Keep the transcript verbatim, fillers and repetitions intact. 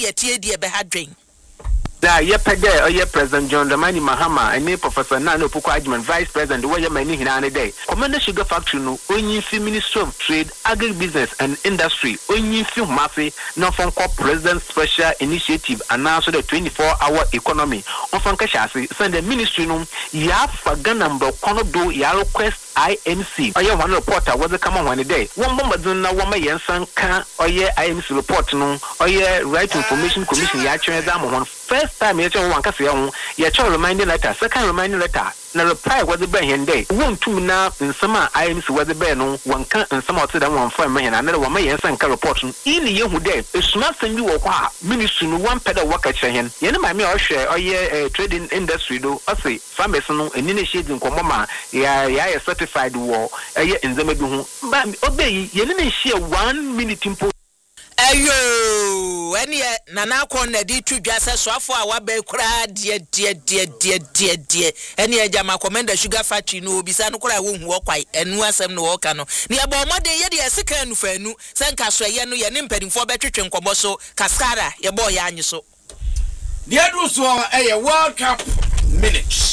ne etie die be ha dwen da yepede oye President John Dramani Mahama and Professor Nana Opoku Agyeman Vice President where many hina day. Commander Sugar Factory no only Ministry of Trade, Agribusiness and Industry only fi mafe no from President Special Initiative announced the twenty-four hour economy. On from Kashasi send the ministry no ya faga number kono do ya request I M C. Oye one reporter was come on one day. One moment na one may yansan kan oye I M C report no oye Right Information Commission ya chere da mo first time you tell one kase ho you tell reminding letter second reminding letter na reply was the ben hende won tum na nsema I M C was the ben no one kan nsema ote da one for me na na one may san ka report no in ye hu dey esuma san bi wo kwa ministry no one pedal work a chen ye na ma me o hwe oye trading industry do o say farmers no eni na shade nkomo ma ya ya certified wo eye nzema bi hu ba obey ye na share one minute impo ayo eni na na akọ na di tudwa se soafo a wabe kura die die die die die die eni ejama Commander Sugar Factory no obisa no kura wo hu okwai enu asem no woka no ne eba omode ye de esika enu fanu se nka so ye no ye ne mpadimfo betwetwe nkomo so kaskara ye bo ya anyi so dia do so e World Cup minutes